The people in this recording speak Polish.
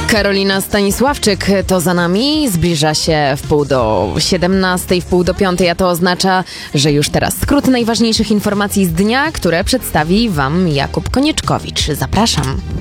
Karolina Stanisławczyk to za nami, zbliża się wpół do 17, wpół do 5, a to oznacza, że już teraz skrót najważniejszych informacji z dnia, które przedstawi Wam Jakub Konieczkowicz. Zapraszam.